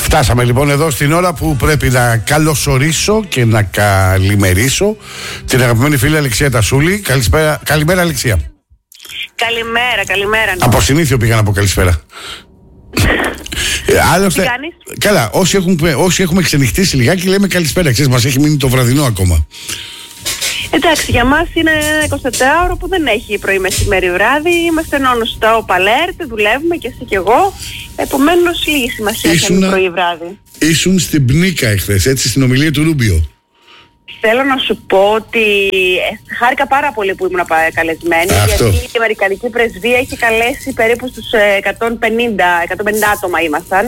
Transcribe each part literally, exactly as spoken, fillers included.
Φτάσαμε λοιπόν εδώ στην ώρα που πρέπει να καλωσορίσω και να καλημερίσω την αγαπημένη φίλη Αλεξία Τασούλη. Καλησπέρα, καλημέρα Αλεξία. Καλημέρα, καλημέρα. Από συνήθιο πήγα να πω καλησπέρα. ε, άλλωστε, Τι κάνεις? Καλά, όσοι έχουμε, όσοι έχουμε ξενυχτήσει λιγάκι λέμε καλησπέρα. Ξέρεις, μας έχει μείνει το βραδινό ακόμα. Εντάξει, για μας είναι ένα εικοσιτετράωρο που δεν έχει πρωί, μεσημέρι, βράδυ. Είμαστε non-stop alert, δουλεύουμε και εσύ και εγώ. Επομένως, λίγη σημασία έχει πρωί, βράδυ. Ήσουν στην Πνίκα εχθές, έτσι, στην ομιλία του Ρούμπιο. Θέλω να σου πω ότι ε, χάρηκα πάρα πολύ που ήμουν καλεσμένη. Αυτό. Γιατί η Αμερικανική Πρεσβεία είχε καλέσει περίπου στους ε, εκατόν πενήντα άτομα ήμασταν.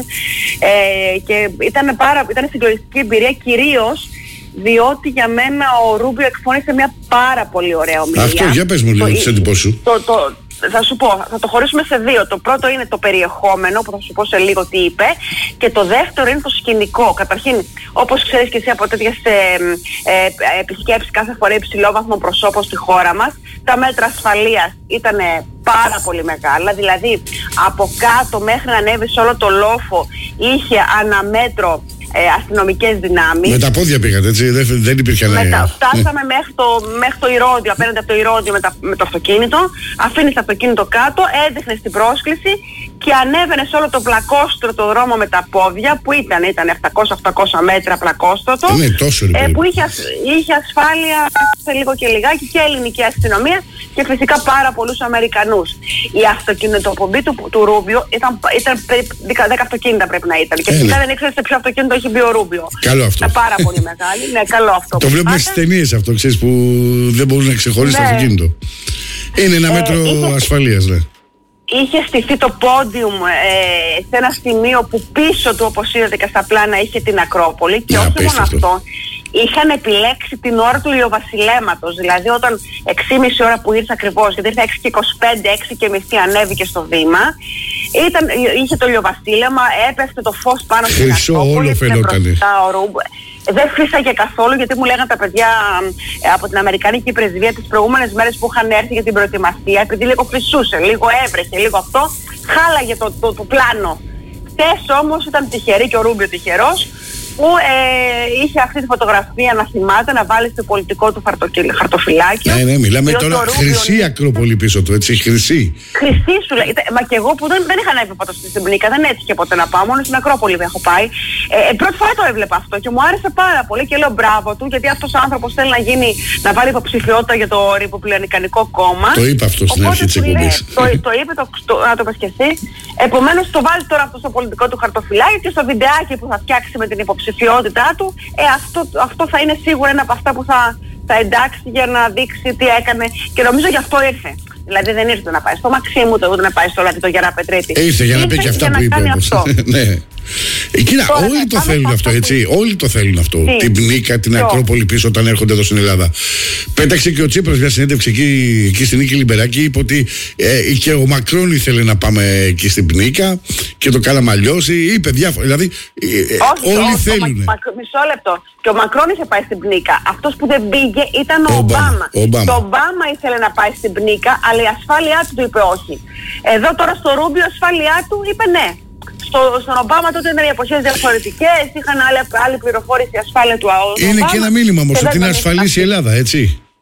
Ε, και ήταν, πάρα, ήταν συγκλονιστική εμπειρία, κυρίως διότι για μένα ο Ρούμπιο εκφώνησε μια πάρα πολύ ωραία ομιλία. Αυτό, για πες μου λίγο τις εντυπώσεις σου. Το, το, θα σου πω, θα το χωρίσουμε σε δύο. Το πρώτο είναι το περιεχόμενο που θα σου πω σε λίγο τι είπε, και το δεύτερο είναι το σκηνικό. Καταρχήν, όπως ξέρεις και εσύ από τέτοιες ε, ε, επισκέψεις κάθε φορά υψηλόβαθμο προσώπων στη χώρα μας, τα μέτρα ασφαλείας ήταν πάρα πολύ μεγάλα. Δηλαδή από κάτω μέχρι να ανέβει σε όλο το λόφο είχε αναμέτρο Ε, αστυνομικές δυνάμεις. Με τα πόδια πήγατε, έτσι, δεν, δεν υπήρχε ανάγκη. Φτάσαμε ναι. μέχρι, το, μέχρι το Ηρώδειο, απέναντι από το Ηρώδειο με, τα, με το αυτοκίνητο. Αφήνεις το αυτοκίνητο κάτω, έδειχνες την πρόσκληση και ανέβαινες όλο το πλακόστρωτο δρόμο με τα πόδια, που ήταν, ήταν επτακόσια οχτακόσια μέτρα πλακόστρωτο. Ναι, τόσο, ε, που είχε, είχε ασφάλεια σε λίγο και λιγάκι και ελληνική αστυνομία και φυσικά πάρα πολλούς Αμερικανούς. Η αυτοκινητοπομπή του, του Ρούμπιο ήταν, ήταν περίπου δέκα αυτοκίνητα πρέπει να ήταν. Και φυσικά δεν ήξερε σε ποιο αυτοκίνητο έχει μπει ο Ρούμπιο. Καλό αυτό. Ήταν πάρα πολύ μεγάλη. Ναι, καλό αυτό. Το βλέπουμε στις ταινίες αυτό, ξέρεις, που δεν μπορούν να ξεχωρίσει ναι. το αυτοκίνητο. Είναι ένα μέτρο ε, είχε, ασφαλείας, ναι. Είχε στηθεί το πόντιουμ ε, σε ένα σημείο που πίσω του, όπως είδατε και στα πλάνα, είχε την Ακρόπολη. Και όχι μόνο αυτό. Είχαν επιλέξει την ώρα του ηλιοβασιλέματος. Δηλαδή όταν έξι και μισή ώρα που ήρθε ακριβώς, γιατί ήρθε έξι και είκοσι πέντε, έξι και μισή ανέβηκε στο βήμα, ήταν, είχε το ηλιοβασίλεμα, έπεφτε το φως πάνω στην Ακρόπολη. Όλο φαινότανε. Δεν φύσαγε καθόλου, γιατί μου λέγανε τα παιδιά ε, από την Αμερικανική Πρεσβεία τις προηγούμενες μέρες που είχαν έρθει για την προετοιμασία, επειδή λίγο φυσούσε, λίγο έβρεχε, λίγο αυτό, χάλαγε το, το, το πλάνο. Χτες όμως ήταν τυχερή και ο Ρούμπιο τυχερός, που ε, είχε αυτή τη φωτογραφία να θυμάται, να βάλει στο πολιτικό του χαρτοφυλάκιο. Ναι, ναι, μιλάμε τώρα Ρούμπιο, χρυσή είναι... Ακρόπολη πίσω του, έτσι, χρυσή. Χρυσή σου λέει. Μα και εγώ που δεν, δεν είχα ανέβει ποτέ στην Πνίκα, δεν έτυχε ποτέ να πάω, μόνο στην Ακρόπολη δεν έχω πάει. Ε, πρώτη φορά το έβλεπα αυτό και μου άρεσε πάρα πολύ και λέω μπράβο του, γιατί αυτός ο άνθρωπος θέλει να γίνει, να βάλει υποψηφιότητα για το Ρεπουμπλικανικό κόμμα. Το είπε αυτό στην αρχή της εκπομπής. Το, το είπε, το, το, να το πες και εσύ. Επομένως το βάλει τώρα αυτό στο πολιτικό του χαρτοφυλάκιο και στο βιντεάκι που θα φτιάξει με την υποψηφιότητά του, ε, αυτό, αυτό θα είναι σίγουρα ένα από αυτά που θα, θα εντάξει για να δείξει τι έκανε, και νομίζω γι' αυτό ήρθε. Δηλαδή δεν ήρθε να πάει στο Μαξίμου, το ούτε να πάει στο Λάτι το Γερά Πετρέτη. Ήρθε για να πει και αυτά που είπε. Ναι. Κοίτα, τώρα, όλοι το θέλουν αυτό, έτσι. Που... Όλοι το θέλουν αυτό. Τι? Την Πνίκα, την Ποιο? Ακρόπολη πίσω όταν έρχονται εδώ στην Ελλάδα. Πέταξε και ο Τσίπρας μια συνέντευξη εκεί, εκεί στην Νίκη Λιμπεράκη. Είπε ότι ε, και ο Μακρόν ήθελε να πάμε εκεί στην Πνίκα και το κάναμε αλλιώς. Είπε διάφορα. Δηλαδή ε, όχι, όλοι όχι, θέλουν. Μα, μισό λεπτό. Και ο Μακρόν είχε πάει στην Πνίκα. Αυτός που δεν πήγε ήταν ο Ομπάμα. Το Ομπάμα ήθελε να πάει στην Πνίκα, αλλά η ασφάλειά του του είπε όχι. Εδώ τώρα στο Ρούμπιο η ασφάλειά του είπε ναι. Στο, στον Ομπάμα τότε ήταν οι εποχές διαφορετικές, είχαν άλλη, άλλη πληροφόρηση, η ασφάλεια του ΑΟ. Είναι Ομπάμα, και ένα μήνυμα όμως ότι είναι ασφαλής η Ελλάδα, έτσι.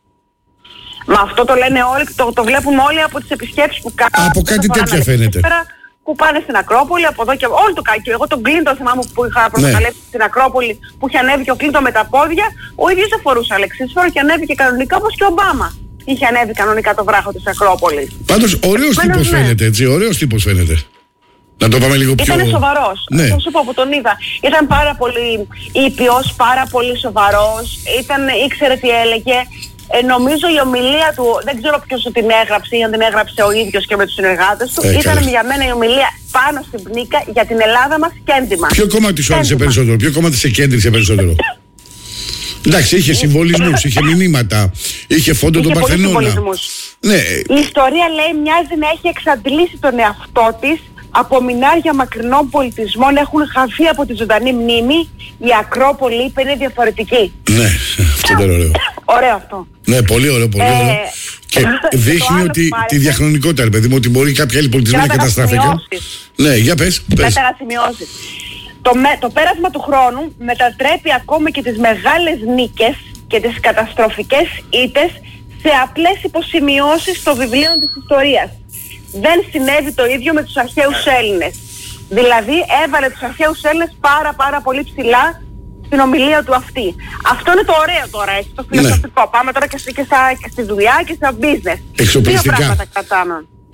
Μα αυτό το λένε όλοι, το, το βλέπουν όλοι από τις επισκέψεις που κάνουν. Από κάτι τέτοια φαίνεται. Που πάνε στην Ακρόπολη, από εδώ και όλο το κάκι. Εγώ τον Κλίντον θυμάμαι που είχα προκαλέσει ναι. στην Ακρόπολη, που είχε ανέβει και ο Κλίντον με τα πόδια, ο ίδιος δεν φορούσε αλεξίσφορο και ανέβηκε κανονικά όπως και ο Ομπάμα. Είχε ανέβει κανονικά το βράχο της Ακρόπολης. Πάντως ωραίος τύπος ναι. φαίνεται, έτσι, ωραίος τύπος φαίνεται. Να το πάμε λίγο πιο... Ήταν σοβαρός, ναι. θα σου πω που τον είδα. Ήταν πάρα πολύ ήπιος, πάρα πολύ σοβαρός, ήταν, ήξερε τι έλεγε. Ε, νομίζω η ομιλία του, δεν ξέρω ποιος την έγραψε ή αν την έγραψε ο ίδιος και με τους συνεργάτες του, ε, ήταν για μένα η ομιλία πάνω στην Πνίκα για την Ελλάδα μας και έντιμα. Ποιο κόμμα σου άρεσε περισσότερο, ποιο κόμμα σε κέντρισε περισσότερο? Εντάξει, είχε συμβολισμούς, είχε μηνύματα, είχε φόντο είχε τον Παρθενώνα. Ναι. Η ιστορία λέει μοιάζει να έχει εξαντλήσει τον εαυτό της. Από μηνάρια μακρινών πολιτισμών έχουν χαθεί από τη ζωντανή μνήμη. Η Ακρόπολη είπε είναι διαφορετική. Ναι, αυτό ήταν ωραίο. Ωραίο αυτό. Ναι, πολύ ωραίο, πολύ ωραίο. Ε, και δείχνει ότι τη διαχρονικότητα, ρε παιδί μου, ότι μπορεί κάποια άλλη πολιτισμό να καταστραφεί. Ναι, για πες. Πέτα να σημειώσεις. Το, με, το πέρασμα του χρόνου μετατρέπει ακόμα και τις μεγάλες νίκες και τις καταστροφικές ήττες σε απλές υποσημειώσεις στο βιβλίο της ιστορίας. Δεν συνέβη το ίδιο με τους αρχαίους Έλληνες. Δηλαδή έβαλε τους αρχαίους Έλληνες πάρα πάρα πολύ ψηλά στην ομιλία του αυτή. Αυτό είναι το ωραίο τώρα, έτσι, το φιλοσοφικό. Ναι. Πάμε τώρα και, στη, και, στα, και στη δουλειά και στα business. Δύο πράγματα κρατάμε.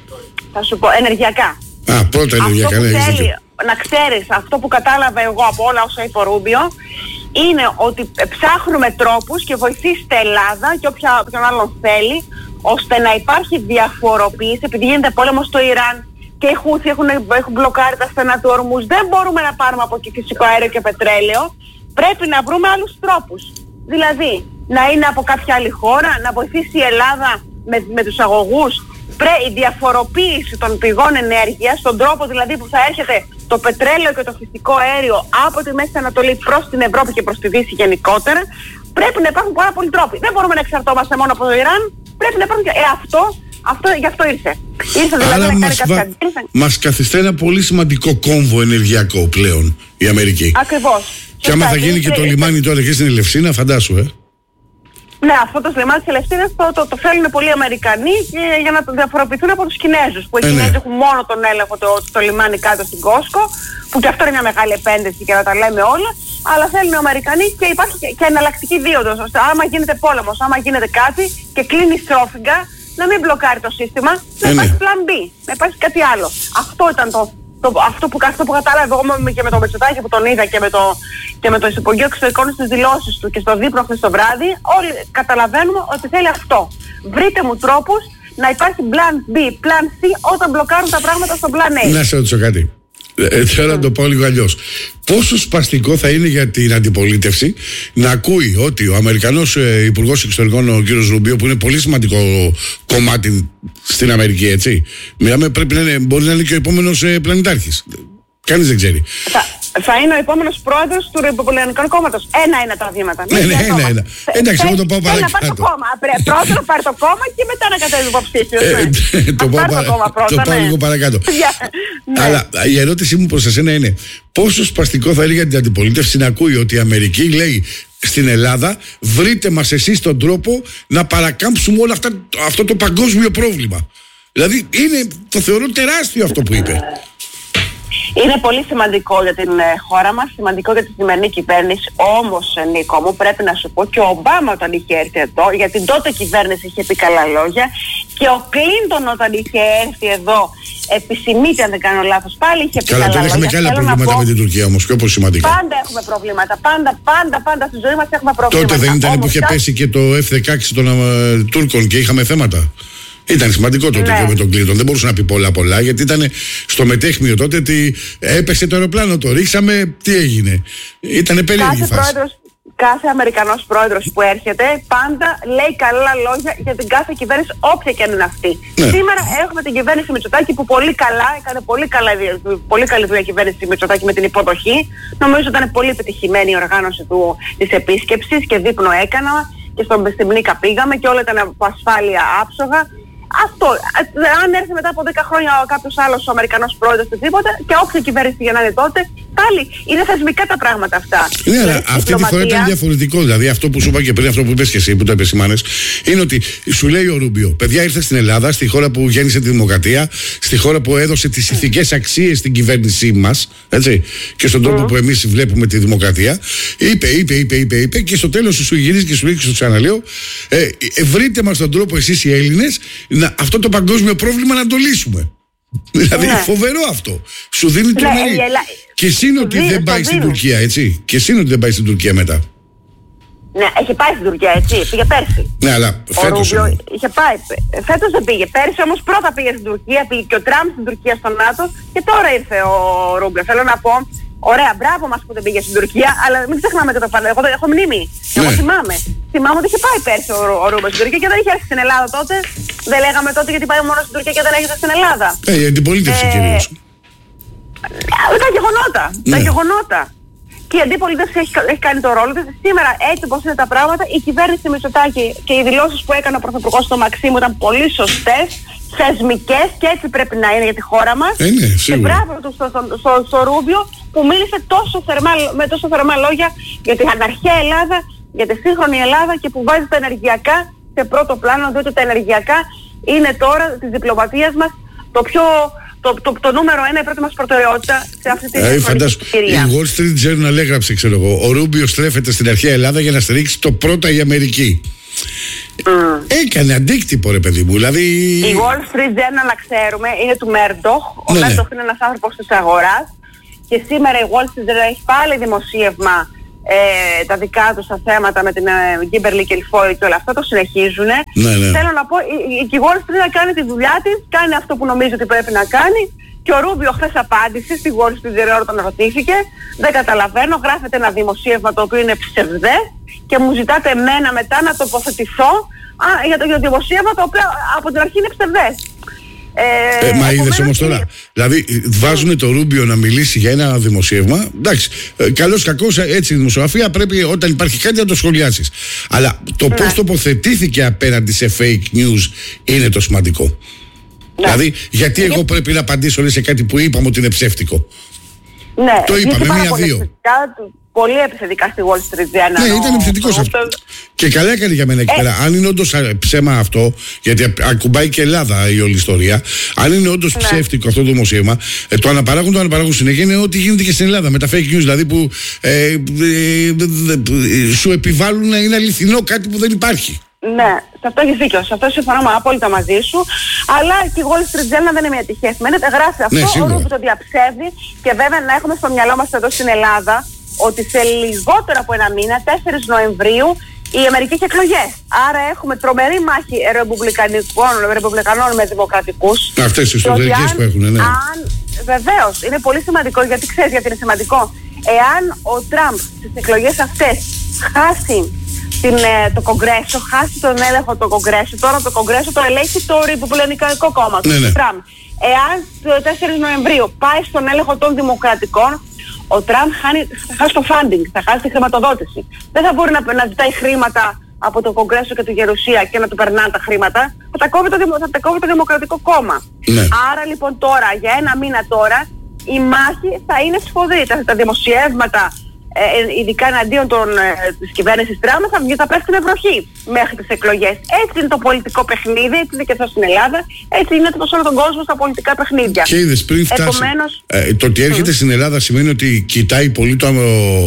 Θα σου πω, ενεργειακά. Α, πρώτα ενεργειακά, ναι, θέλει, να ξέρεις, αυτό που κατάλαβα εγώ από όλα όσα είπε ο Ρούμπιο, είναι ότι ψάχνουμε τρόπους και βοηθήστε Ελλάδα και όποια, όποιον άλλον θέλει, ώστε να υπάρχει διαφοροποίηση, επειδή γίνεται πόλεμος στο Ιράν και οι Χούθοι έχουν, έχουν μπλοκάρει τα στενά του Ορμούς, δεν μπορούμε να πάρουμε από εκεί φυσικό αέριο και πετρέλαιο, πρέπει να βρούμε άλλους τρόπους. Δηλαδή, να είναι από κάποια άλλη χώρα, να βοηθήσει η Ελλάδα με, με τους αγωγούς, πρέ, η διαφοροποίηση των πηγών ενέργειας, τον τρόπο δηλαδή που θα έρχεται το πετρέλαιο και το φυσικό αέριο από τη Μέση Ανατολή προς την Ευρώπη και προς τη Δύση γενικότερα, πρέπει να υπάρχουν πάρα πολλοί τρόποι. Δεν μπορούμε να εξαρτώμαστε μόνο από το Ιράν, πρέπει να υπάρχουν και... Ε, αυτό, αυτό, γι' αυτό ήρθε. Ήρθε δηλαδή άρα να μας, κάνει βα... μας καθιστά ένα πολύ σημαντικό κόμβο ενεργειακό πλέον η Αμερική. Ακριβώς. Και άμα θα γίνει και το λιμάνι τώρα και στην Ελευσίνα, φαντάσου, ε. Ναι, αυτό το λιμάνι της Ελευσίνας το, το, το θέλουν πολλοί Αμερικανοί και, για να το διαφοροποιηθούν από τους Κινέζους. Που οι ε, Κινέζοι ναι. έχουν μόνο τον έλεγχο το, το λιμάνι κάτω στην Κόσκο, που και αυτό είναι μια μεγάλη επένδυση και να τα λέμε όλα. Αλλά θέλουν οι Αμερικανοί και υπάρχει και, και εναλλακτική δίωδος, ώστε άμα γίνεται πόλεμος, άμα γίνεται κάτι και κλείνει στρόφιγγα, να μην μπλοκάρει το σύστημα, να ε, υπάρχει ναι. πλαν B, να υπάρχει κάτι άλλο. Αυτό ήταν το. Το, αυτό, που, αυτό που κατάλαβε εγώ και με το Μητσοτάκη που τον είδα και με το, και με το Υπουργείο Εξωτερικών στις δηλώσεις του και στο δείπνο χθες το βράδυ, όλοι καταλαβαίνουμε ότι θέλει αυτό. Βρείτε μου τρόπους να υπάρχει plan B, plan C όταν μπλοκάρουν τα πράγματα στο plan A. Να σε ρωτήσω κάτι. Ε, θέλω να το πω λίγο αλλιώς. Πόσο σπαστικό θα είναι για την αντιπολίτευση να ακούει ότι ο Αμερικανός ε, Υπουργός Εξωτερικών, ο κύριος Ρουμπίο, που είναι πολύ σημαντικό κομμάτι στην Αμερική, έτσι. Μιλάμε, πρέπει να είναι, μπορεί να είναι και ο επόμενος ε, πλανητάρχης. Κανείς δεν ξέρει. Θα, θα είναι ο επόμενος πρόεδρος του Ρεπουμπλικανικού Κόμματος. Ένα είναι τα βήματα. Ναι, ναι, ένα, ένα. Εντάξει, εγώ το πάω παρακάτω. Να πάρει το κόμμα. Πρώτα να πάρει το κόμμα και μετά να κατέβει υποψήφιος. Το πάω λίγο παρακάτω. Αλλά η ερώτησή μου προς εσένα είναι πόσο σπαστικό θα είναι για την αντιπολίτευση να ακούει ότι η Αμερική λέει στην Ελλάδα, βρείτε μας εσείς τον τρόπο να παρακάμψουμε όλο αυτά, αυτό το παγκόσμιο πρόβλημα. Δηλαδή είναι, το θεωρώ τεράστιο αυτό που είπε. Είναι πολύ σημαντικό για την ε, χώρα μας, σημαντικό για τη σημερινή κυβέρνηση. Όμως, Νίκο μου, πρέπει να σου πω και ο Ομπάμα όταν είχε έρθει εδώ, για την τότε κυβέρνηση είχε πει καλά λόγια, και ο Κλίντον όταν είχε έρθει εδώ, επισημείται αν δεν κάνω λάθος, πάλι είχε πει καλά, καλά λόγια. Καλά, έχουμε και άλλα προβλήματα πω, με την Τουρκία όμως, και όπως σημαντικά. Πάντα έχουμε προβλήματα, πάντα, πάντα, πάντα στη ζωή μας έχουμε προβλήματα. Τότε δεν ήταν όμως, που είχε τα... πέσει και το εφ δεκαέξι των uh, Τούρκων και είχαμε θέματα. Ήταν σημαντικό τότε ναι. και με τον Κλίντον. Δεν μπορούσε να πει πολλά πολλά, γιατί ήταν στο μετέχμιο τότε ότι έπεσε το αεροπλάνο, το ρίξαμε, τι έγινε. Ήτανε περίεργη φάση. Πρόεδρος, κάθε Αμερικανός πρόεδρος που έρχεται πάντα λέει καλά λόγια για την κάθε κυβέρνηση, όποια και αν είναι αυτή. Ναι. Σήμερα έχουμε την κυβέρνηση Μητσοτάκη που πολύ καλά, έκανε πολύ, καλά, πολύ καλή δουλειά η κυβέρνηση Μητσοτάκη με την υποδοχή. Νομίζω ότι ήταν πολύ επιτυχημένη η οργάνωση του, της επίσκεψης και δείπνο έκανα και στον Μνήκα πήγαμε και όλα ήταν από ασφάλεια άψογα. Αυτό, αν έρθει μετά από δέκα χρόνια κάποιος άλλος ο Αμερικανός πρόεδρος ή τίποτα και όποια κυβέρνηση για να είναι τότε, πάλι είναι θεσμικά τα πράγματα αυτά. Ναι, αλλά αυτή διπλωματία... τη φορά ήταν διαφορετικό. Δηλαδή αυτό που σου είπα και πριν, αυτό που είπες και εσύ, που το επεσημάνες, είναι ότι σου λέει ο Ρούμπιο, παιδιά, ήρθε στην Ελλάδα, στη χώρα που γέννησε τη δημοκρατία, στη χώρα που έδωσε τις ηθικές αξίες στην κυβέρνησή μας, έτσι, και στον τρόπο mm. που εμείς βλέπουμε τη δημοκρατία. Είπε, είπε, είπε, είπε, είπε, και στο τέλος σου γυρίζει και σου λέει και στο ξαναλέω, ε, ε, βρείτε μας τον τρόπο εσείς οι Έλληνες να, αυτό το παγκόσμιο πρόβλημα να το λύσουμε. Δηλαδή ναι. φοβερό αυτό. Σου δίνει τρομερή. Ναι, ελα... Και εσύ είναι ότι δεν πάει στην Τουρκία, έτσι. Και εσύ είναι ότι δεν πάει στην Τουρκία μετά. Ναι, έχει πάει στην Τουρκία, έτσι. Πήγε πέρσι. Ναι, αλλά φέτος. Ο Ρούμπιο είχε πάει. Φέτος δεν πήγε. Πέρσι όμως πρώτα πήγε στην Τουρκία, πήγε και ο Τραμπ στην Τουρκία στο ΝΑΤΟ και τώρα ήρθε ο Ρούμπιο. Θέλω να πω, ωραία, μπράβο μας που δεν πήγε στην Τουρκία, αλλά μην ξεχνάμε και το παρελθόν. Εγώ έχω μνήμη. Ναι. Εγώ θυμάμαι. Θυμάμαι ότι είχε πάει πέρσι ο, ο Ρούμπιο στην Τουρκία και δεν είχε έρθει στην Ελλάδα τότε. Δεν λέγαμε τότε γιατί πάει μόνο στην Τουρκία και δεν έρχεται στην Ελλάδα. Ε, η αντιπολίτευση ε, κυρίως. Τα γεγονότα. Ναι. Τα γεγονότα. Και η αντιπολίτευση έχει, έχει κάνει το ρόλο της. Σήμερα, έτσι όπως είναι τα πράγματα, η κυβέρνηση Μητσοτάκη και οι δηλώσεις που έκανε ο Πρωθυπουργός στο Μαξίμου ήταν πολύ σωστές θεσμικές και έτσι πρέπει να είναι για τη χώρα μας. Ε, ναι, και μπράβο του στο, στο, στο, στο Ρούμπιο που μίλησε τόσο θερμά, με τόσο θερμά λόγια για την αρχαία Ελλάδα, για τη σύγχρονη Ελλάδα και που βάζει τα ενεργειακά σε πρώτο πλάνο, διότι τα ενεργειακά είναι τώρα της διπλωματίας μας το πιο... Το, το, το νούμερο ένα, η πρώτη μας προτεραιότητα σε αυτή την ευκαιρία. Η Wall Street Journal έγραψε, ξέρω εγώ, ο Ρούμπιο στρέφεται στην αρχαία Ελλάδα για να στηρίξει το πρώτα η Αμερική. Mm. Έκανε αντίκτυπο, ρε παιδί μου, δηλαδή... Η Wall Street Journal, να ξέρουμε, είναι του Μέρντοχ. Ο ναι, Μέρντοχ ναι. είναι ένας άνθρωπος της αγοράς και σήμερα η Wall Street Journal έχει πάλι δημοσίευμα ε, τα δικά τους τα θέματα με την Γκίμπερλι και Λιφόη και όλα αυτά, το συνεχίζουν. Ναι, ναι. Θέλω να πω, η, η, η Wall Street κάνει τη δουλειά της, κάνει αυτό που νομίζει ότι πρέπει να κάνει και ο Ρούμπιο χθες απάντησε στη Wall Street Journal όταν ρωτήθηκε, δεν καταλαβαίνω, γράφεται ένα δημοσίευμα το οποίο είναι ψευδές και μου ζητάτε εμένα μετά να τοποθετηθώ α, για το, για το δημοσίευμα το οποίο από την αρχή είναι ψευδές. Ε, ε, μα είδες όμως τώρα, δηλαδή βάζουν το Ρούμπιο να μιλήσει για ένα δημοσίευμα. Εντάξει, ε, καλώς κακώς έτσι η δημοσιογραφία πρέπει όταν υπάρχει κάτι να το σχολιάσεις. Αλλά το ναι. πώς τοποθετήθηκε απέναντι σε fake news είναι το σημαντικό. Ναι. Δηλαδή, γιατί εγώ πρέπει να απαντήσω σε κάτι που είπαμε ότι είναι ψεύτικο. Ναι, το είπαμε μία-δύο. Πολύ επιθετικά στη Wall Street Journal. Ναι, ήταν επιθετικός αυτό. Και καλά έκανε για μένα εκεί ε. πέρα. Αν είναι όντως ψέμα αυτό, γιατί ακουμπάει και Ελλάδα η όλη ιστορία, αν είναι όντως ναι. ψεύτικο αυτό το δημοσίευμα, ε, το αναπαράγουν, το αναπαράγουν συνέχεια είναι ό,τι γίνεται και στην Ελλάδα με τα fake news. Δηλαδή που ε, ε, ε, ε, σου επιβάλλουν να είναι αληθινό κάτι που δεν υπάρχει. Ναι, σε αυτό έχεις δίκιο. Σε αυτό συμφωνώ απόλυτα μαζί σου. Αλλά και η Wall Street Journal δεν είναι μια τυχαία εφημερίδα. Γράφει αυτό, ναι, όλο που το διαψεύδει και βέβαια να έχουμε στο μυαλό μας εδώ στην Ελλάδα ότι σε λιγότερο από ένα μήνα, τέσσερις Νοεμβρίου, η Αμερική έχει εκλογές. Άρα έχουμε τρομερή μάχη ρεπουμπλικανών με δημοκρατικούς. Αυτές οι εσωτερικές που έχουν, ναι. Αν, βεβαίως, είναι πολύ σημαντικό, γιατί ξέρεις γιατί είναι σημαντικό. Εάν ο Τραμπ στις εκλογές αυτές χάσει την, το Κογκρέσο, χάσει τον έλεγχο του Κογκρέσου, τώρα το Κογκρέσο το ελέγχει το Ρεπουμπλικανικό κόμμα, το ναι, Τραμπ. Εάν το τέσσερις Νοεμβρίου πάει στον έλεγχο των δημοκρατικών, ο Τραμπ θα χάσει το funding, θα χάσει τη χρηματοδότηση. Δεν θα μπορεί να, να ζητάει χρήματα από το Κογκρέσο και τη Γερουσία και να του περνάνε τα χρήματα. Θα τα κόβει το, θα τα κόβει το Δημοκρατικό Κόμμα. Ναι. Άρα λοιπόν τώρα, για ένα μήνα τώρα, η μάχη θα είναι σφοδρή. Τα, τα δημοσιεύματα, ε, ειδικά εναντίον των, ε, της κυβέρνησης Τραμπ, θα, θα πέφτουν βροχή μέχρι τις εκλογές. Έτσι είναι το πολιτικό παιχνίδι, έτσι είναι και εδώ στην Ελλάδα, έτσι είναι σε όλο τον κόσμο στα πολιτικά παιχνίδια. Και είδες πριν φτάσει. Επομένως, ε, το ότι έρχεται mm. στην Ελλάδα σημαίνει ότι κοιτάει πολύ το,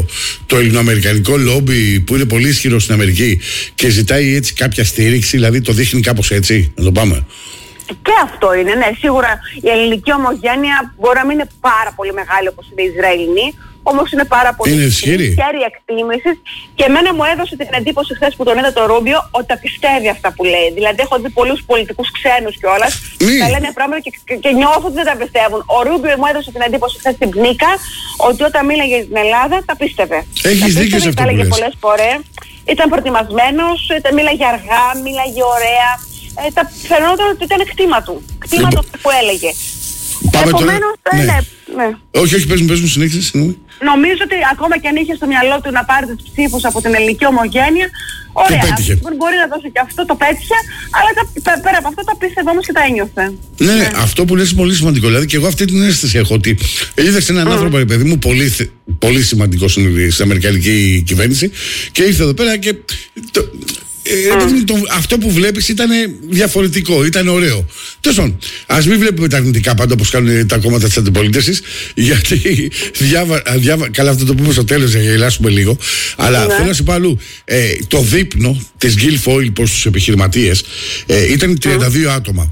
το ελληνοαμερικανικό λόμπι που είναι πολύ ισχυρό στην Αμερική και ζητάει έτσι κάποια στήριξη, δηλαδή το δείχνει κάπως έτσι. Να το πάμε. Και αυτό είναι, ναι, σίγουρα η ελληνική ομογένεια μπορεί να μην είναι πάρα πολύ μεγάλη όπως είναι η Ισραηλινή, όμως είναι πάρα πολύ ισχυρή, χέρι εκτίμησης και εμένα μου έδωσε την εντύπωση χθες που τον είδα το Ρούμπιο ότι τα πιστεύει αυτά που λέει. Δηλαδή έχω δει πολλούς πολιτικούς ξένους κιόλας να λένε πράγματα και, και, και νιώθω ότι δεν τα πιστεύουν. Ο Ρούμπιο μου έδωσε την εντύπωση χθες στην Πνίκα ότι όταν μίλαγε για την Ελλάδα τα πίστευε. Έχεις δίκιο σε αυτό που λες. Πολλές φορές, ήταν προετοιμασμένος, μίλαγε αργά, μίλαγε ωραία. Ε, τα φαινόταν ότι ήταν κτήμα του. Κτήμα του που έλεγε. Πάμε Επομένως, τώρα. Ναι. Ναι, ναι. Όχι, όχι, πες μου, πες μου, συνέχισε, συγγνώμη. Νομίζω ότι ακόμα και αν είχε στο μυαλό του να πάρει τις ψήφους από την ελληνική ομογένεια, ωραία, μπορεί να δώσει και αυτό, το πέτυχε, αλλά τα, πέρα από αυτό τα πίστευε όμως και τα ένιωθε. Ναι, ναι, αυτό που λες είναι πολύ σημαντικό. Δηλαδή και εγώ αυτή την αίσθηση έχω ότι είδες έναν mm. άνθρωπο, παιδί μου, πολύ, πολύ σημαντικό στην αμερικανική κυβέρνηση και ήρθε εδώ πέρα και... Το, Ε, mm. το, αυτό που βλέπεις ήταν διαφορετικό, ήταν ωραίο. Τέλος, ας μην βλέπουμε τα αρνητικά πάντα όπως κάνουν τα κόμματα της αντιπολίτευσης, γιατί διάβα, διάβα, καλά αυτό το πούμε στο τέλος για να γελάσουμε λίγο, αλλά mm. θέλω να σου πω αλλού, ε, το δείπνο της Guilfoyle προς τους επιχειρηματίες ε, ήταν τριάντα δύο mm. άτομα.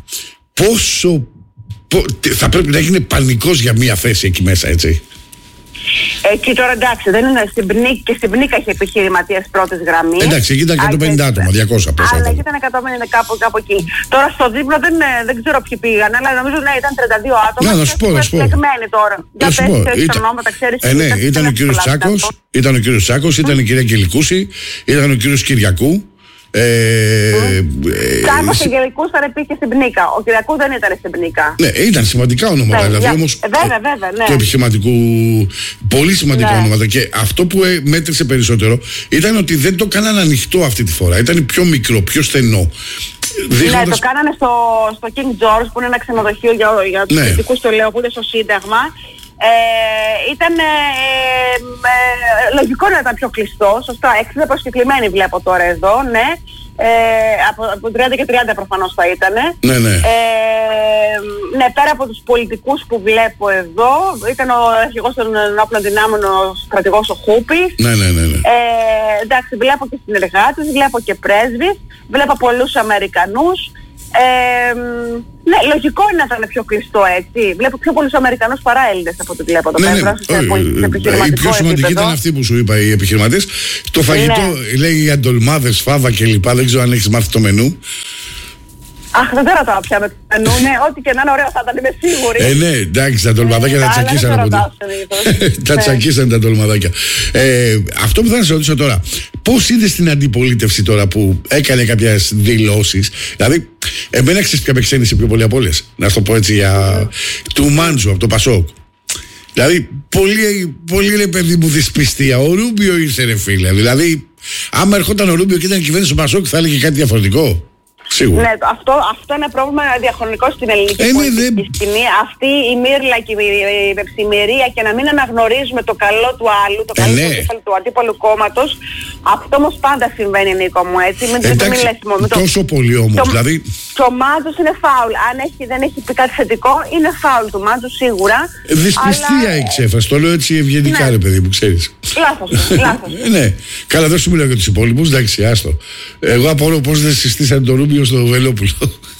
Πόσο πο, θα πρέπει να γίνει πανικός για μία θέση εκεί μέσα, έτσι. Εκεί τώρα εντάξει, δεν είναι στην Πνίκα και στην Πνίκα είχε επιχειρηματίες πρώτης γραμμής. Εντάξει, εκεί ήταν εκατόν πενήντα άτομα, διακόσια πόσα. Αλλά εκεί ήταν εκατόν πενήντα κάπου, κάπου εκεί. Τώρα στο δείπνο δεν, δεν ξέρω ποιοι πήγαν, αλλά νομίζω ναι, ήταν τριάντα δύο άτομα. Να, να σου πω, να σου πω. Τώρα. Να σου πω. Ήταν, ονόματα, ξέρεις, ε, ναι, ήταν ο κύριος Τσάκος, ήταν ο κύριος Τσάκος, ήταν η κυρία Κελικούση, ήταν ο κύριος Κυριακού. Τσάκος και Κυριακούς ήταν επίσης και στην Πνίκα. Ο Κυριακού δεν ήταν στην Πνίκα. Ναι, ήταν σημαντικά ονόματα. Ναι, δηλαδή όμως βέβαια, βέβαια, ναι. του επιχειρηματικού. Πολύ σημαντικά ναι. ονόματα. Και αυτό που μέτρησε περισσότερο ήταν ότι δεν το έκαναν ανοιχτό αυτή τη φορά. Ήταν πιο μικρό, πιο στενό. Δείχνοντας... Ναι, το κάνανε στο, στο King George, που είναι ένα ξενοδοχείο για, για τους πολιτικούς, το λέω, που είναι στο Σύνταγμα. Ε, ήταν ε, ε, λογικό να ήταν πιο κλειστό, σωστά, εξήντα προσκεκλημένοι βλέπω τώρα εδώ, ναι. Ε, από, από τριάντα και τριάντα προφανώς θα ήταν. Ναι, ναι. Ε, ναι, πέρα από τους πολιτικούς που βλέπω εδώ, ήταν ο αρχηγός των ενόπλων δυνάμεων, ο στρατηγός ο Χούπης. Ναι, ναι, ναι, ναι. Ε, εντάξει, βλέπω και συνεργάτες, βλέπω και πρέσβεις, βλέπω πολλούς Αμερικανούς. Ε, ναι, λογικό είναι να ήταν πιο κλειστό, έτσι. Βλέπω πιο πολλούς Αμερικανούς παρά Έλληνες από ό,τι βλέπω εδώ πέρα. Οι πιο σημαντικοί ήταν αυτοί που σου είπα, οι επιχειρηματίες. Το φαγητό, ναι, λέει αντολμάδες, φάβα κλπ. Δεν ξέρω αν έχεις μάθει το μενού. Αχ, δεν ρωτάω πια με το μενού, ναι, ό,τι και να είναι ωραίο θα ήταν, είμαι σίγουρη. Ε, ναι, εντάξει, τα ντολμαδάκια τα τσακίσανε από την... Τα τσακίσανε τα ντολμαδάκια. Αυτό που θα σε ρωτήσω τώρα, πώς είναι στην αντιπολίτευση τώρα που έκανε κάποιες δηλώσεις? Δηλαδή, εμένα ξέρεις ποια με ξένησε πιο πολύ από όλες, να σου το πω έτσι, για του Μάντζου από το Πασόκ. Δηλαδή, πολύ, πολύ ρε παιδί μου δυσπιστία. Ο Ρούμπιο ήρθε, ρε φίλε. Δηλαδή, άμα ερχόταν ο Ρούμπιο και ήταν κυβέρνηση του Πασόκ, θα έλεγε κάτι διαφορετικό. Σίγουρα. Ναι, αυτό, αυτό είναι πρόβλημα διαχρονικό στην ελληνική ε, πολιτική ναι, σκηνή. Αυτή η μύρλα και η βεψιμερία και να μην αναγνωρίζουμε το καλό του άλλου, το καλό ε, ναι. του, του αντίπαλου κόμματος. Αυτό όμως πάντα συμβαίνει, Νίκο μου, έτσι. Μην, εντάξει, μην λες, μόνο, τόσο το, πολύ όμως. Το, δηλαδή... το Μάντζος είναι φάουλ. Αν έχει, δεν έχει πει κάτι θετικό, είναι φάουλ του Μάντζος σίγουρα. Δυσπιστία αλλά... η ξέφραση. Το λέω έτσι ευγενικά, ναι, ρε παιδί μου, ξέρεις. Λάθος, λάθος. Ναι, καλά, δεν σου μιλάω για τους υπόλοιπους, εντάξει, άστο. Εγώ απορώ πώς δεν συστήσανε το Ρούμπιο στο Βελόπουλο.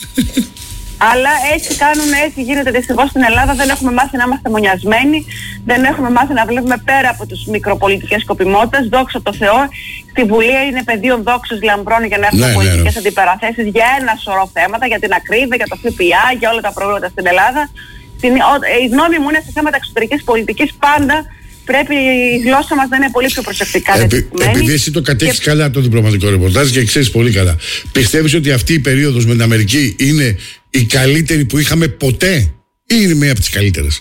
Αλλά έτσι κάνουν, έτσι γίνεται δυστυχώς στην Ελλάδα. Δεν έχουμε μάθει να είμαστε μονιασμένοι. Δεν έχουμε μάθει να βλέπουμε πέρα από τις μικροπολιτικές σκοπιμότητες. Δόξα τω Θεώ, στη Βουλή είναι πεδίο δόξης λαμπρών για να έχουμε ναι, πολιτικές ναι, ναι. αντιπαραθέσεις για ένα σωρό θέματα, για την ακρίβεια, για το ΦΠΑ, για όλα τα προβλήματα στην Ελλάδα. Η γνώμη μου είναι σε θέματα εξωτερικής πολιτικής πάντα. Πρέπει η γλώσσα μας να είναι πολύ πιο προσεκτικά. Επί, επειδή εσύ το κατέχεις και... καλά το διπλωματικό ρεπορτάζ και ξέρεις πολύ καλά, πιστεύεις ότι αυτή η περίοδος με την Αμερική είναι η καλύτερη που είχαμε ποτέ ή είναι μία από τις καλύτερες?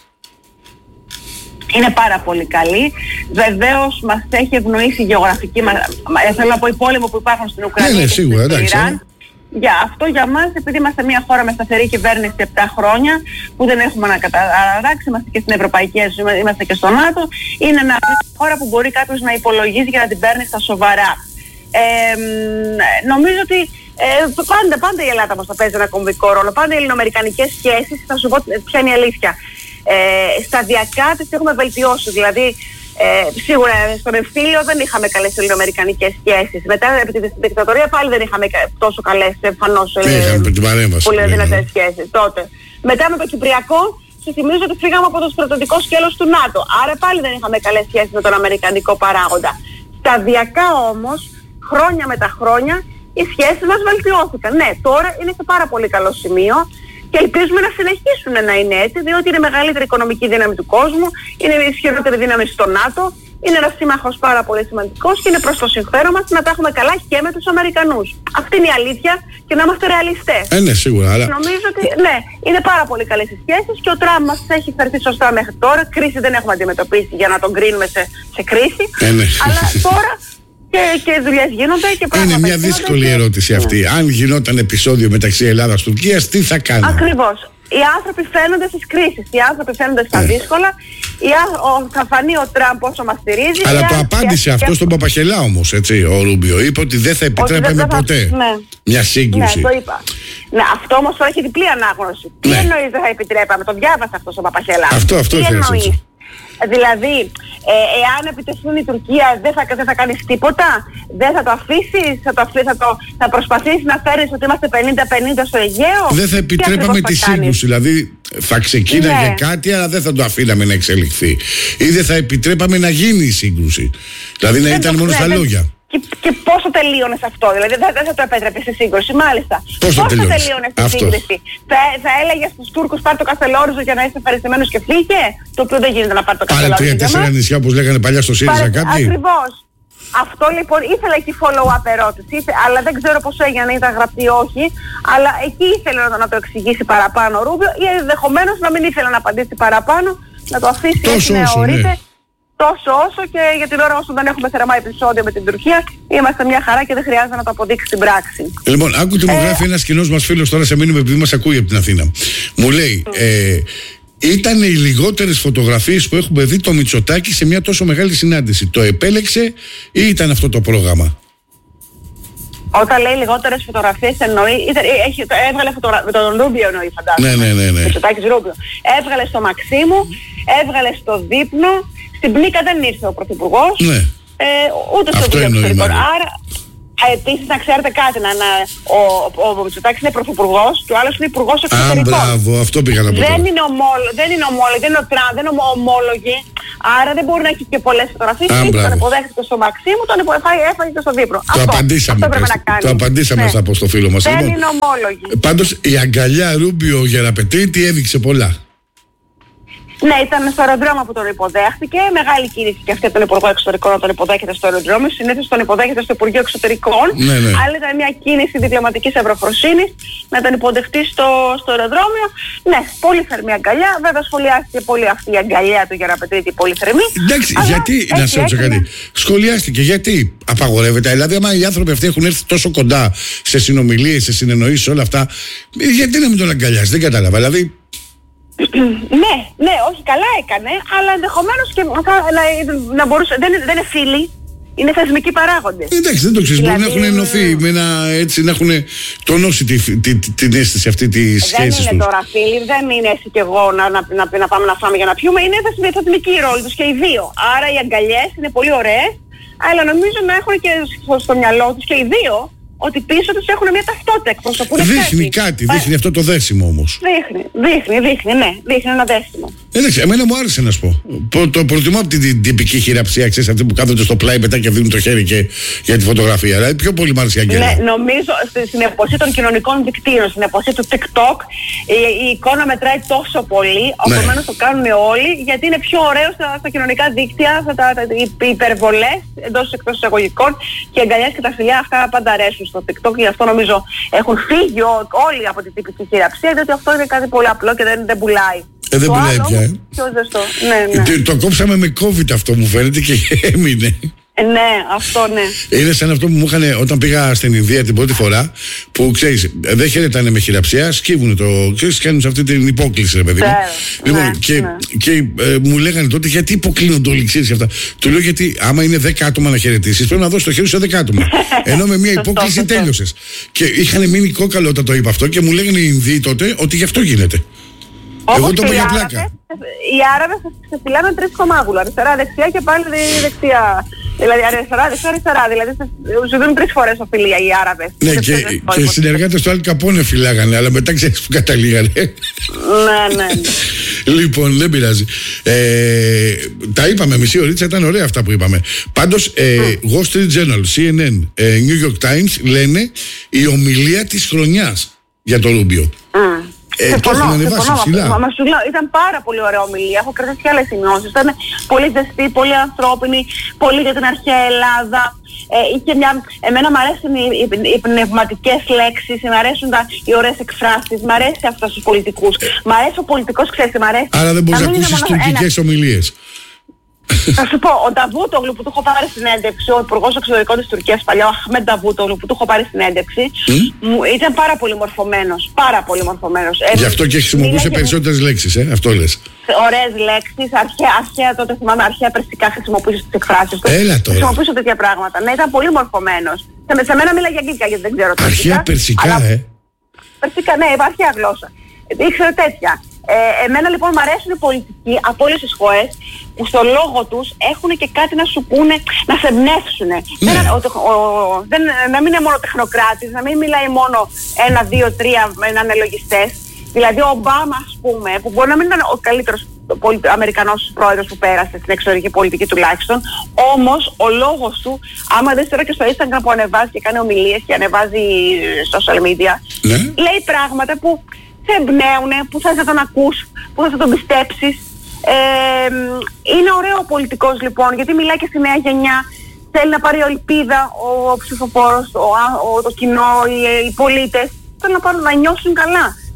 Είναι πάρα πολύ καλή. Βεβαίως μας έχει ευνοήσει η γεωγραφική. Μα, θέλω να πω οι πόλεμοι που υπάρχουν στην Ουκρανία. Ναι, ναι, σίγουρα, και στην Ιράν. Για αυτό για μας, επειδή είμαστε μια χώρα με σταθερή κυβέρνηση επτά χρόνια, που δεν έχουμε να καταρράξει, είμαστε και στην Ευρωπαϊκή Ένωση, είμαστε και στο ΝΑΤΟ, είναι μια χώρα που μπορεί κάποιος να υπολογίζει για να την παίρνει στα σοβαρά. Ε, νομίζω ότι ε, πάντα, πάντα η Ελλάδα μας θα παίζει ένα κομβικό ρόλο, πάντα οι ελληνοαμερικανικές σχέσεις, θα σου πω ποια είναι η αλήθεια. Ε, σταδιακά τις έχουμε βελτιώσει, δηλαδή Ε, σίγουρα στον εμφύλιο δεν είχαμε καλές ελληνοαμερικανικές σχέσεις. Μετά από τη δικτατορία πάλι δεν είχαμε τόσο καλές εμφανώς πολύ δυνατές σχέσεις τότε. Μετά με το Κυπριακό, σου θυμίζω ότι φύγαμε από το στρατιωτικό σκέλος του ΝΑΤΟ. Άρα πάλι δεν είχαμε καλές σχέσεις με τον αμερικανικό παράγοντα. Σταδιακά όμως, χρόνια με τα χρόνια, οι σχέσεις μας βελτιώθηκαν. Ναι, τώρα είναι σε πάρα πολύ καλό σημείο. Και ελπίζουμε να συνεχίσουν να είναι έτσι, διότι είναι η μεγαλύτερη οικονομική δύναμη του κόσμου, είναι η ισχυρότερη δύναμη στο ΝΑΤΟ, είναι ένας σύμμαχος πάρα πολύ σημαντικός και είναι προς το συμφέρον μας να τα έχουμε καλά και με τους Αμερικανούς. Αυτή είναι η αλήθεια και να είμαστε ρεαλιστές. Ε, ναι, σίγουρα. Αλλά... Νομίζω ότι ναι, είναι πάρα πολύ καλές οι σχέσεις και ο Τραμπ μας έχει φερθεί σωστά μέχρι τώρα. Κρίση δεν έχουμε αντιμετωπίσει για να τον κρίνουμε σε, σε κρίση. Ε, ναι. Αλλά τώρα. Και, και δουλειές γίνονται και πράγματα. Είναι μια δύσκολη και... ερώτηση αυτή. Ναι. Αν γινόταν επεισόδιο μεταξύ Ελλάδας-Τουρκίας, τι θα κάνουμε? Ακριβώς. Οι άνθρωποι φαίνονται στις κρίσεις, οι άνθρωποι φαίνονται στα ε. δύσκολα. Η, ο, θα φανεί ο Τραμπ όσο μας στηρίζει. Αλλά το απάντησε αυτό στον Παπαχελά όμως, έτσι, ο Ρούμπιο. Είπε ότι δεν θα επιτρέπαμε θα... ποτέ ναι. μια σύγκρουση. Ναι, το είπα. Ναι, αυτό όμως τώρα έχει διπλή ανάγνωση. Ναι. Τι εννοείς δεν θα επιτρέπαμε? Το διάβασα αυτό στον Παπαχελά. Αυτό, αυτό εννοείς? Δηλαδή, ε, εάν επιτεθούν η Τουρκία δεν θα, δεν θα κάνεις τίποτα, δεν θα το αφήσεις, θα, το αφήσεις, θα, το, θα προσπαθήσεις να φέρεις ότι είμαστε πενήντα πενήντα στο Αιγαίο? Δεν θα επιτρέπαμε τη σύγκρουση, δηλαδή θα ξεκίναγε ναι. κάτι αλλά δεν θα το αφήναμε να εξελιχθεί. Ή δεν θα επιτρέπαμε να γίνει η σύγκρουση, δηλαδή να δεν ήταν το, μόνο ναι, στα δεν... λόγια. Και, και πόσο τελείωνες αυτό, δηλαδή δεν θα, θα το επέτρεπες στη σύγκρουση, μάλιστα. Πώς θα τελείωνες στη σύγκρουση? Θα, θα έλεγες στους Τούρκους πάρ' το Καστελόριζο για να είσαι ευχαριστημένος και φύγε, το οποίο δεν γίνεται να πάρει το Καστελόριζο. Πάρε τρία-τέσσερα νησιά όπως λέγανε παλιά στο ΣΥΡΙΖΑ κάποιοι. Ακριβώς. Αυτό λοιπόν ήθελα εκεί follow-up ερώτηση, αλλά δεν ξέρω πώς έγινε, ήταν γραπτή ή όχι, αλλά εκεί ήθελε να, να το εξηγήσει παραπάνω ο Ρούμπιο ή ενδεχομένως να μην ήθελε να απαντήσει παραπάνω, να το αφήσει έτσι να ορείται. τόσο όσο και για την ώρα όσο δεν έχουμε θερμά επεισόδιο με την Τουρκία, είμαστε μια χαρά και δεν χρειάζεται να το αποδείξει στην πράξη. Λοιπόν, άκου τι μου γράφει ένας κοινός μας φίλος τώρα σε μήνυμα, επειδή μας ακούει από την Αθήνα. Μου λέει, mm. ε, ήταν οι λιγότερες φωτογραφίες που έχουμε δει το Μητσοτάκη σε μια τόσο μεγάλη συνάντηση. Το επέλεξε ή ήταν αυτό το πρόγραμμα? Όταν λέει λιγότερες φωτογραφίες εννοεί, ήταν, έχει, έβγαλε φωτογραφία, με τον Ρούμπιο εννοεί φαντάζομαι. Ναι, ναι, ναι, ναι. Μητσοτάκης Ρούμπιο. Έβγαλε στο Μαξίμου, έβγαλε στο Δείπνο, στην Πλίκα δεν ήρθε ο Πρωθυπουργός, ναι. ε, ούτε στο Υπουργείο Εξωτερικών. Άρα, επίσης να ξέρετε κάτι, να, να, ο, ο, ο Μητσοτάκης είναι Πρωθυπουργός και ο άλλος είναι Υπουργός Εξωτερικών. Α, μπράβο, αυτό πήγα να πω. Δεν είναι ομόλογοι, δεν είναι ομόλογοι, δεν είναι ο Τραμπ, δεν είναι ομόλογοι. Άρα δεν μπορεί να έχει και πολλές φωτογραφίες. Τον υποδέχτηκε στο Μαξίμου, τον έφαγε και στο Δείπνο. Το αυτό, απαντήσαμε. Αυτό πρέπει να κάνει. Το απαντήσαμε ναι. από στο φίλο μας. Δεν λοιπόν, είναι ομόλογοι. Πάντως η αγκαλιά Ρούμπιο Γεραπετρίτη έδειξε πολλά. Ναι, ήταν στο αεροδρόμιο που τον υποδέχτηκε. Μεγάλη κίνηση και αυτή από τον Υπουργό Εξωτερικών να τον υποδέχεται στο αεροδρόμιο. Συνήθως τον υποδέχεται στο Υπουργείο Εξωτερικών. Ναι, ναι. Αλλά ήταν μια κίνηση διπλωματικής ευρωφροσύνης να τον υποδεχτεί στο, στο αεροδρόμιο. Ναι, πολύ θερμή αγκαλιά. Βέβαια σχολιάστηκε πολύ αυτή η αγκαλιά του Γεραπετρίτη, πολύ θερμή. Εντάξει, αλλά γιατί, να σε ρωτήσω κάτι. Σχολιάστηκε, γιατί απαγορεύεται. Δηλαδή, άμα οι άνθρωποι αυτοί έχουν έρθει τόσο κοντά σε συνομιλίες, σε συνεννοήσεις, όλα αυτά, γιατί να μην τον αγκαλιάσει, δεν κατάλαβα. Δηλαδή. Ναι, ναι, όχι καλά έκανε, αλλά ενδεχομένως και να, να, να μπορούσε, δεν, δεν είναι φίλοι, είναι θεσμικοί παράγοντες. Εντάξει, δεν το ξέρεις, δηλαδή, μπορεί να έχουν ενωθεί, με ένα, έτσι, να έχουν τονώσει τη, τη, τη, την αίσθηση αυτή της σχέσης τους. Δεν είναι τώρα φίλοι, δεν είναι εσύ και εγώ να, να, να, να πάμε να φάμε για να πιούμε, είναι θεσμικοί οι ρόλοι τους και οι δύο. Άρα οι αγκαλιές είναι πολύ ωραίες, αλλά νομίζω να έχουν και στο, στο μυαλό τους και οι δύο ότι πίσω τους έχουν μια ταυτότητα, εκπροσωπούν δείχνει κάτι. κάτι, δείχνει αυτό το δέσιμο όμως. Δείχνει, δείχνει, δείχνει, ναι, δείχνει ένα δέσιμο. Εντάξει, εμένα μου άρεσε να σου πω. Το προτιμώ από την τυπική χειραψία, ξέρεις, αυτή που κάθονται στο πλάι μετά και δίνουν το χέρι και για τη φωτογραφία. Δηλαδή πιο πολύ μου άρεσε η αγκαλιά. Ναι, νομίζω στην εποχή των κοινωνικών δικτύων, στην εποχή του TikTok, η, η εικόνα μετράει τόσο πολύ, ναι. Επομένως το κάνουν όλοι, γιατί είναι πιο ωραίο στα, στα κοινωνικά δίκτυα, στα, τα, τα, οι υπερβολές εντός εκτός εισαγωγικών και οι αγκαλιές και τα φιλιά αυτά πάντα αρέσουν στο TikTok, γι' αυτό νομίζω έχουν φύγει όλοι από την τυπική χειραψία, διότι αυτό είναι κάτι πολύ απλό και δεν, δεν πουλάει. Ε, δεν πουλάει πια. Ε. Πιο ζεστό. Ναι, ναι. Το, το κόψαμε με COVID αυτό μου φαίνεται και έμεινε. Ε, ναι, αυτό ναι. Είναι σαν αυτό που μου είχαν όταν πήγα στην Ινδία την πρώτη φορά, που ξέρεις, δεν χαιρετάνε με χειραψία, σκύβουν το. Ξέρεις, κάνουν σε αυτή την υπόκληση, ρε παιδί μου. Λοιπόν, ναι, και, ναι. και ε, μου λέγανε τότε γιατί υποκλίνονται όλοι, ξέρεις αυτά. Του λέω γιατί άμα είναι δέκα άτομα να χαιρετήσεις, πρέπει να δώσεις το χέρι σε δέκα άτομα. Ενώ με μια υπόκληση τέλειωσες. Και είχαν μείνει κόκαλο όταν το είπα αυτό και μου λέγανε οι Ινδοί τότε ότι γι' αυτό γίνεται. Όπως εγώ το είπα για πλάκα. Οι Άραβες σε φυλάνε τρεις κομμάγουλα, αριστερά, δεξιά και πάλι δεξιά. Δηλαδή αριστερά, δεξιά, αριστερά. Δηλαδή σου δίνουν τρεις φορές οφειλία οι Άραβες. Ναι, και, και, και οι συνεργάτες του Αλ Καπόνε φυλάγανε, αλλά μετά ξέρεις που καταλήγανε. Ναι, ναι. Λοιπόν, δεν πειράζει. Ε, τα είπαμε, μισή ωρίτσα, ήταν ωραία αυτά που είπαμε. Πάντως, ε, mm. Wall Street Journal, σι εν εν, ε, New York Times λένε η ομιλία της χρονιάς για το Ρούμπιο. Mm. Ε, το έχουν ανεβάσει ψηλά. Μα σου λέω, ήταν πάρα πολύ ωραία ομιλία. Έχω κρατήσει και άλλες σημειώσεις. Ήταν πολύ ζεστή, πολύ ανθρώπινη, πολύ για την αρχαία Ελλάδα. Ε, είχε μια... Εμένα μου αρέσουν οι, οι, οι πνευματικές λέξεις, μου αρέσουν τα, οι ωραίες εκφράσεις, μου αρέσει αυτό στους πολιτικούς. Μ' αρέσει ο πολιτικός, ξέρεις, μ' αρέσει. Άρα δεν μπορείς να ακούσεις τουρκικές ομιλίες. Θα σου πω, ο Νταβούτογλου που του έχω πάρει συνέντευξη, ο Υπουργός Εξωτερικών της Τουρκίας παλιά, ο Αχμέντ Νταβούτογλου που του έχω πάρει συνέντευξη, mm? μου, ήταν πάρα πολύ μορφωμένος. Πάρα πολύ μορφωμένος. Γι' αυτό και χρησιμοποιούσε περισσότερες λέξεις, ε, αυτό λες. Ωραίες λέξεις, αρχαία, αρχαία τότε θυμάμαι, αρχαία περσικά χρησιμοποιούσε τις εκφράσεις του. Έλα τώρα. Χρησιμοποιούσε τέτοια πράγματα. Ναι, ήταν πολύ μορφωμένος. Σε, σε μένα μίλαγε για αγγλικά γιατί δεν ξέρω τι. Αρχαία περσικά, αλλά... ε. Περσικά, ναι, υπάρχει αρχαία γλώσσα. Ήξερε τέτοια. Ε, εμένα λοιπόν μου αρέσουν οι πολιτικοί από όλες τις χώρες που στο λόγο τους έχουν και κάτι να σου πούνε, να σε εμπνεύσουν. Ναι. Να μην είναι μόνο τεχνοκράτης, να μην μιλάει μόνο ένα, δύο, τρία αναλογιστές. Δηλαδή ο Ομπάμα, ας πούμε, που μπορεί να μην ήταν ο καλύτερος Αμερικανός πρόεδρος που πέρασε στην εξωτερική πολιτική τουλάχιστον, όμως ο λόγος του, άμα δεν ξέρω και στο Instagram που ανεβάζει και κάνει ομιλίες και ανεβάζει social media, ναι. λέει πράγματα που σε εμπνέουν, που θα τον ακούς, που θα τον πιστέψεις. Ε, είναι ωραίο ο πολιτικός λοιπόν, γιατί μιλάει και στη νέα γενιά. Θέλει να πάρει ελπίδα ο, ο ψηφοφόρος, ο, ο, το κοινό, οι, οι πολίτες. Θέλουν να πάρουν να νιώσουν καλά.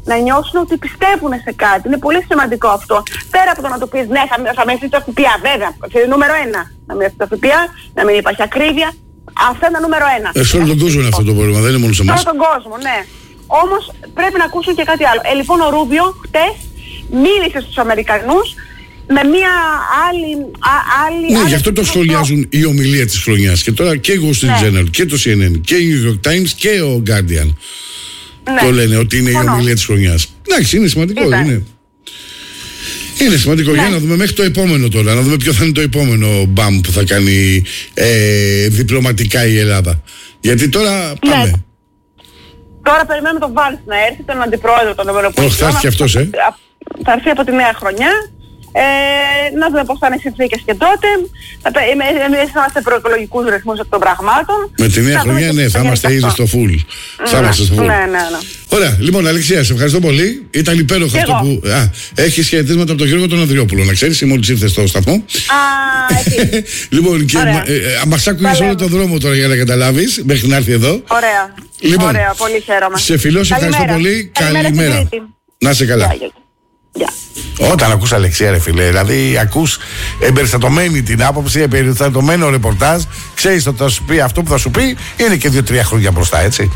να νιώσουν ότι πιστεύουν σε κάτι. Είναι πολύ σημαντικό αυτό. Πέρα από το να το πεις ναι, θα, θα μειωθεί το ΦΠΑ, βέβαια. Νούμερο ένα. Να μειωθεί το ΦΠΑ, να μην υπάρχει ακρίβεια. Αυτό είναι νούμερο ένα. Ε, σε όλο τον κόσμο είναι αυτό το πρόβλημα, δεν είναι μόνο σε εμάς. Σε όλο τον κόσμο, ναι. Όμως πρέπει να ακούσουν και κάτι άλλο. Ε, λοιπόν, ο Ρούμπιο χτες μίλησε στους Αμερικανούς με μια άλλη... Α, άλλη ναι, γι' αυτό το σχολιάζουν η ομιλία της χρονιάς. Και τώρα και η Wall Street Journal και το σι εν εν και η New York Times και ο Guardian. Ναι. Το λένε ότι είναι Μόνο. η ομιλία της χρονιάς. Εντάξει, είναι σημαντικό, Ήταν. είναι. Είναι σημαντικό. Ναι. Για να δούμε μέχρι το επόμενο τώρα. Να δούμε ποιο θα είναι το επόμενο μπαμ που θα κάνει ε, διπλωματικά η Ελλάδα. Γιατί τώρα πάμε. Ναι. Τώρα περιμένουμε τον Βάλς να έρθει, τον αντιπρόεδρο των ΗΠΑ. Όχι, θα έρθει και αυτός, ε. Θα έρθει από τη νέα χρονιά. Ε, να δούμε πώς θα είναι οι συνθήκες και τότε. Εμείς θα είμαστε προεκλογικούς ρυθμούς εκ των πραγμάτων. Με τη νέα χρονιά, ναι, θα είμαστε ήδη στο full. Θα είμαστε στο full. Ναι, ναι, ναι. Ωραία, λοιπόν, Αλεξία, σε ευχαριστώ πολύ. Ήταν υπέροχο αυτό που. Α, έχει χαιρετίσματα από τον Γιώργο τον Ανδριόπουλο, να ξέρεις, μόλις ήρθε στο σταθμό. Α, εκεί. Λοιπόν, και μας άκουγες όλο τον δρόμο τώρα για να καταλάβεις, μέχρι να έρθει εδώ. Ωραία. Λοιπόν, ωραία, πολύ χαίρομαι. Σε φιλώ, σε ευχαριστώ πολύ. Καλημέρα. Να είσαι καλά. Yeah. Όταν ακούς Αλεξία, ρε φίλε, δηλαδή ακούς εμπεριστατωμένη την άποψη, εμπεριστατωμένο ρεπορτάζ, ξέρεις ότι θα σου πει αυτό που θα σου πει, είναι και δύο-τρία χρόνια μπροστά, έτσι.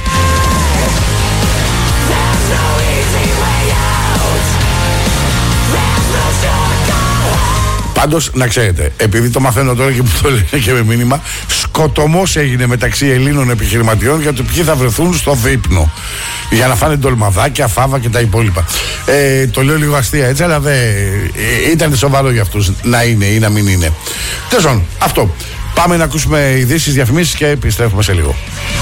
Πάντως, να ξέρετε, επειδή το μαθαίνω τώρα και που το λένε και με μήνυμα, σκοτωμός έγινε μεταξύ Ελλήνων επιχειρηματιών για το ποιοι θα βρεθούν στο δείπνο. Για να φάνε ντολμαδάκια, φάβα και τα υπόλοιπα. Ε, το λέω λίγο αστεία έτσι, αλλά δε, ε, ήταν σοβαρό για αυτούς να είναι ή να μην είναι. Τέλος πάντων, αυτό. Πάμε να ακούσουμε ειδήσεις, διαφημίσεις και επιστρέφουμε σε λίγο.